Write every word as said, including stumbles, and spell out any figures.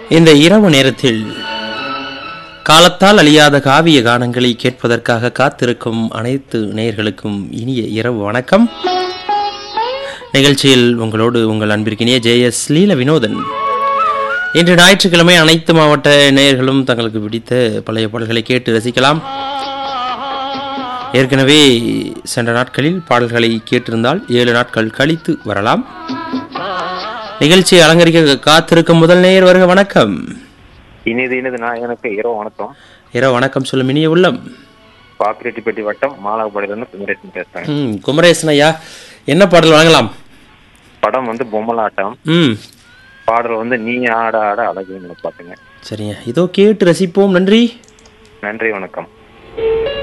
இந்த இரவு நேரத்தில் காலத்தால் அழியாத காவிய கானங்களை கேட்பதற்காக காத்திருக்கும் அனைத்து நேயர்களுக்கும் இனிய இரவு வணக்கம். நிகழ்ச்சியில் உங்களோடு உங்கள் அன்பிற்கினிய ஜே எஸ் லீல வினோதன். இன்று ஞாயிற்றுக்கிழமை அனைத்து மாவட்ட நேயர்களும் தங்களுக்கு பிடித்த பழைய பாடல்களை கேட்டு ரசிக்கலாம். ஏற்கனவே சென்ற நாட்களில் பாடல்களை கேட்டிருந்தால் ஏழு நாட்கள் கழித்து வரலாம். நிகழ்ச்சியை அலங்கரிக்க காத்திருக்கும் முதல் நேயர் வருக. வணக்கம். இனிது இனிது நான் எனக்கு இரவு வணக்கம். இரவு வணக்கம் சொல்லும் இனிய உள்ளம். பாப்பிரெட்டிப்பட்டி வட்டம் மாலாபாடியிலிருந்து குமரேசன் பேசுறேன். ம் குமரேசன் ஐயா, என்ன பாடல் வாங்கலாம்? படம் வந்து பொம்மலாட்டம். ம் பாடல் வந்து நீ ஆட ஆட அழகுன்னு பாட்டுங்க. சரிங்க, இதோ கேட்டு ரசிப்போம். நன்றி. நன்றி, வணக்கம்.